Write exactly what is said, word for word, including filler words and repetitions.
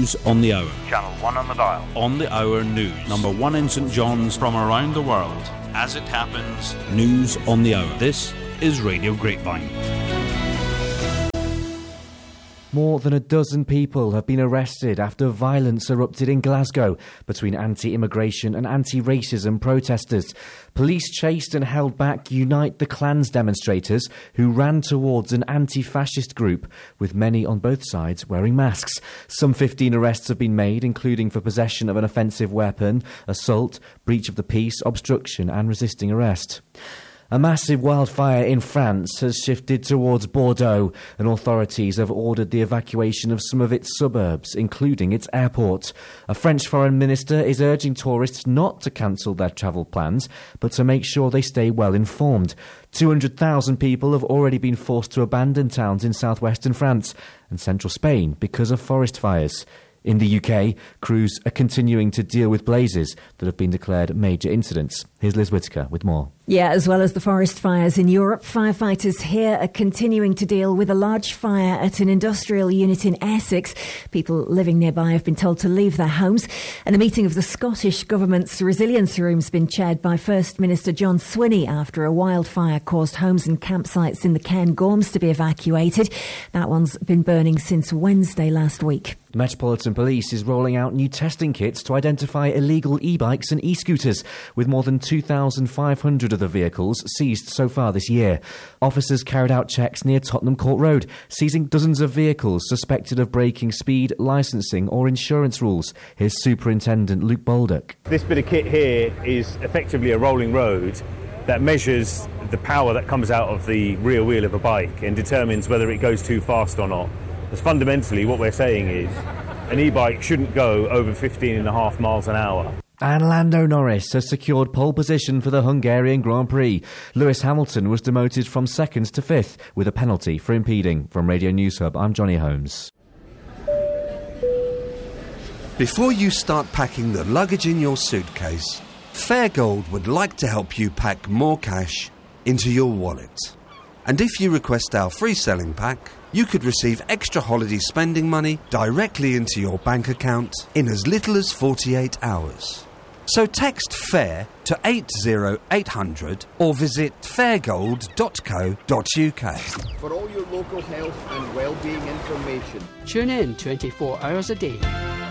News on the Hour. Channel one on the dial. On the Hour News. Number one in St John's from around the world. As it happens, News on the Hour. This is Radio Grapevine. More than a dozen people have been arrested after violence erupted in Glasgow between anti-immigration and anti-racism protesters. Police chased and held back Unite the Clans demonstrators who ran towards an anti-fascist group, with many on both sides wearing masks. Some fifteen arrests have been made, including for possession of an offensive weapon, assault, breach of the peace, obstruction and resisting arrest. A massive wildfire in France has shifted towards Bordeaux, and authorities have ordered the evacuation of some of its suburbs, including its airport. A French foreign minister is urging tourists not to cancel their travel plans, but to make sure they stay well informed. two hundred thousand people have already been forced to abandon towns in southwestern France and central Spain because of forest fires. In the U K, crews are continuing to deal with blazes that have been declared major incidents. Here's Liz Whittaker with more. Yeah, as well as the forest fires in Europe, firefighters here are continuing to deal with a large fire at an industrial unit in Essex. People living nearby have been told to leave their homes. And a meeting of the Scottish Government's Resilience Room has been chaired by First Minister John Swinney after a wildfire caused homes and campsites in the Cairngorms to be evacuated. That one's been burning since Wednesday last week. The Metropolitan Police is rolling out new testing kits to identify illegal e-bikes and e-scooters, with more than two thousand five hundred of the vehicles seized so far this year. Officers carried out checks near Tottenham Court Road, seizing dozens of vehicles suspected of breaking speed, licensing or insurance rules. Here's Superintendent Luke Baldock. This bit of kit here is effectively a rolling road that measures the power that comes out of the rear wheel of a bike and determines whether it goes too fast or not. Because fundamentally what we're saying is an e-bike shouldn't go over fifteen and a half miles an hour. And Lando Norris has secured pole position for the Hungarian Grand Prix. Lewis Hamilton was demoted from second to fifth with a penalty for impeding. From Radio News Hub, I'm Johnny Holmes. Before you start packing the luggage in your suitcase, Fairgold would like to help you pack more cash into your wallet. And if you request our free selling pack, you could receive extra holiday spending money directly into your bank account in as little as forty-eight hours. So text FAIR to eight zero eight hundred or visit fairgold dot co dot uk. For all your local health and wellbeing information, tune in twenty-four hours a day.